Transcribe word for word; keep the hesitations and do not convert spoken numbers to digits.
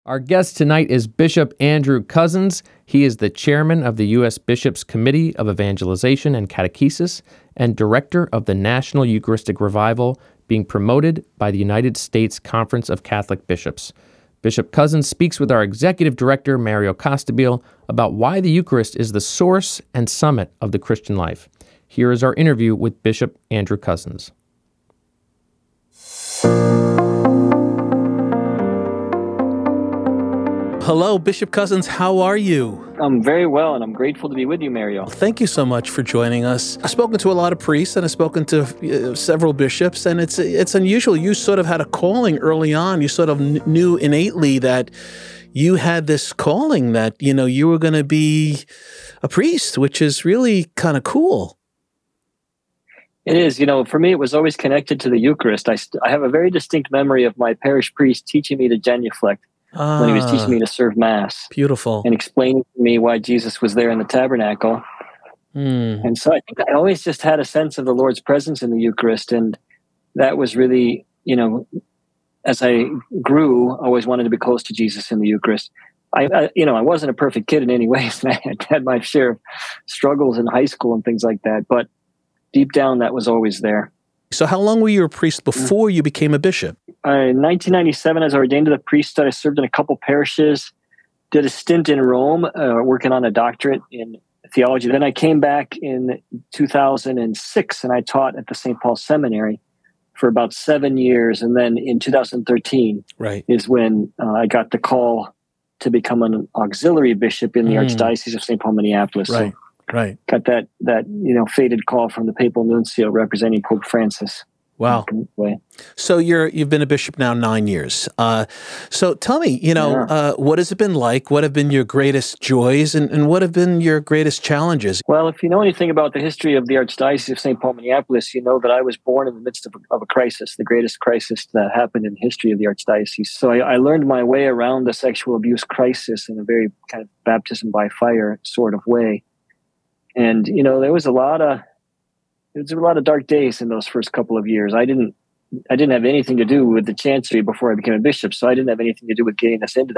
Our guest tonight is Bishop Andrew Cozzens. He is the chairman of the U S Bishops' Committee of Evangelization and Catechesis and director of the National Eucharistic Revival, being promoted by the United States Conference of Catholic Bishops. Bishop Cozzens speaks with our executive director, Mario Costabile, about why the Eucharist is the source and summit of the Christian life. Here is our interview with Bishop Andrew Cozzens. Hello, Bishop Cozzens. How are you? I'm very well, and I'm grateful to be with you, Mario. Thank you so much for joining us. I've spoken to a lot of priests, and I've spoken to uh, several bishops, and it's it's unusual. You sort of had a calling early on. You sort of knew innately that you had this calling that, you know, you were going to be a priest, which is really kind of cool. It is. You know, for me, it was always connected to the Eucharist. I, st- I have a very distinct memory of my parish priest teaching me to genuflect. Ah, when he was teaching me to serve Mass. Beautiful. And explaining to me why Jesus was there in the tabernacle. Mm. And so I think I always just had a sense of the Lord's presence in the Eucharist. And that was really, you know, as I grew, I always wanted to be close to Jesus in the Eucharist. I, I you know, I wasn't a perfect kid in any ways. And I had, had my share of struggles in high school and things like that. But deep down, that was always there. So how long were you a priest before you became a bishop? Uh, in nineteen ninety-seven, as I ordained as a priest, I served in a couple parishes, did a stint in Rome, uh, working on a doctorate in theology. Then I came back in two thousand six, and I taught at the Saint Paul Seminary for about seven years. And then in two thousand thirteen right. is when uh, I got the call to become an auxiliary bishop in the mm. Archdiocese of Saint Paul, Minneapolis. Right. So Right. got that, that, you know, fated call from the papal nuncio representing Pope Francis. Wow. So you're, you've been a bishop now nine years. Uh, so tell me, you know, yeah. uh, what has it been like? What have been your greatest joys and, and what have been your greatest challenges? Well, if you know anything about the history of the Archdiocese of Saint Paul, Minneapolis, you know that I was born in the midst of a, of a crisis, the greatest crisis that happened in the history of the Archdiocese. So I, I learned my way around the sexual abuse crisis in a very kind of baptism by fire sort of way. And, you know, there was a lot of, there was a lot of dark days in those first couple of years. I didn't, I didn't have anything to do with the chancery before I became a bishop, so I didn't have anything to do with getting us into